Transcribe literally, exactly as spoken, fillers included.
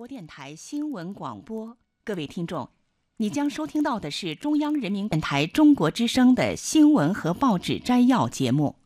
国电台新闻广播，各位听众，你将收听到的是中央人民电台中国之声的新闻和报纸摘要节目。